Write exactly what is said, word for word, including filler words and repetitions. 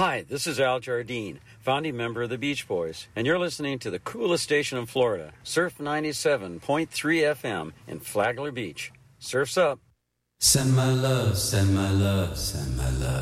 Hi, this is Al Jardine, founding member of the Beach Boys, and you're listening to the coolest station in Florida, Surf ninety-seven point three F M in Flagler Beach. Surf's up. Send my love, send my love, send my love.